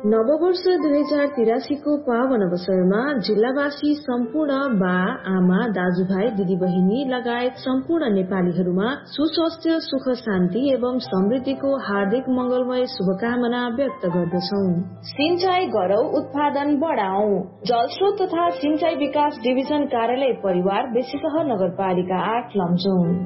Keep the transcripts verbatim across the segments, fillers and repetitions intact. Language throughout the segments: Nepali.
नववर्ष दुई हजार तिरासी को पावन अवसरमा जिल्लावासी सम्पूर्ण बा आमा दाजुभाइ दिदीबहिनी लगायत सम्पूर्ण नेपालीहरूमा सुस्वास्थ्य सुख शान्ति एवं समृद्धिको हार्दिक मंगलमय शुभकामना व्यक्त गर्दछौं। सिंचाई गरौ, उत्पादन बढ़ाऊ। जलस्रोत तथा सिंचाई विकास डिभिजन कार्यालय परिवार बेसीसहर नगरपालिका आठ लमजुङ।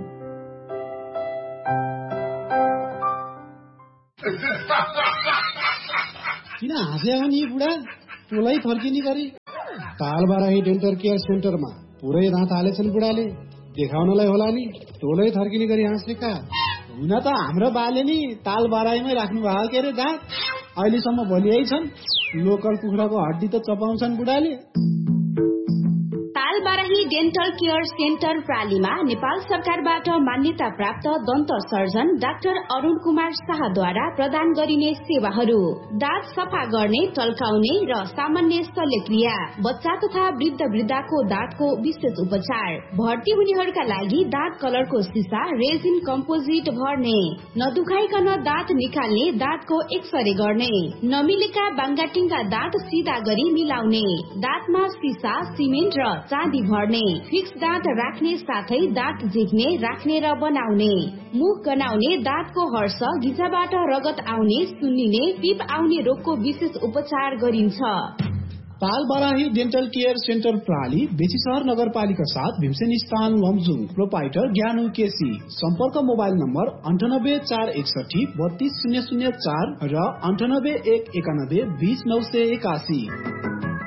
किन हाँस्या हो नि बुढा? टोलै फर्किने गरी तालबाराही डेन्टल केयर सेन्टरमा पुरै दाँत हालेछन् बुढाले। देखाउनलाई होला नि, टोलै थर्किने गरी हाँस्ने का? हुन त हाम्रो बाले नि तालबाराहीमै राख्नु भएको के अरे दाँत। अहिलेसम्म भोलियै छन्। लोकल कुखुराको हड्डी त चपाउँछन् बुढाले। तालबाराही डेन्टल केयर सेन्टर प्रालीमा नेपाल सरकारबाट मान्यता प्राप्त दन्त सर्जन डाक्टर अरुण कुमार शाहद्वारा प्रदान गरिने सेवाहरू: दाँत सफा गर्ने, टल्काउने र सामान्य शल्यक्रिया, बच्चा तथा वृद्ध वृद्धाको दाँतको विशेष उपचार, भर्ती हुनेहरूका लागि दाँत कलरको सिसा रेजिन कम्पोजिट भर्ने, नदुखाइकन दाँत निकाल्ने, दाँतको एक्सरे गर्ने, नमिलेका बाङ्गाटिङका दाँत सिधा गरी मिलाउने, दाँतमा सिसा, सिमेन्ट र चाँदी भर्ने, फिक्स दाँत राख्ने साथै दाँत झिक्ने, राख्ने र बनाउने, मुख गनाउने, दाँतको हर्ष, घिचाबाट रगत आउने, सुन्निने, पिप आउने रोगको विशेष उपचार गरिन्छ। तालबाराही डेन्टल केयर सेन्टर प्राली बेसीसहर नगरपालिका साथ भीमसेन स्थान लमजुङ। प्रोपाइटर ज्ञानु केसी। सम्पर्क मोबाइल नम्बर अन्ठानब्बे चार एकसठी बत्तीस शून्य शून्य चार र अन्ठानब्बे एक एकानब्बे बीस नौ सय एकासी।